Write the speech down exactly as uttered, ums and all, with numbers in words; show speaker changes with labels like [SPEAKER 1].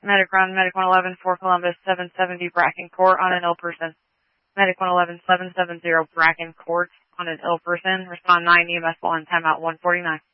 [SPEAKER 1] Medic run, Medic one eleven, for Columbus, seven seventy Bracken Court on an ill person. Medic one eleven, seven seventy Bracken Court on an ill person. Respond nine E M S one, timeout one forty-nine.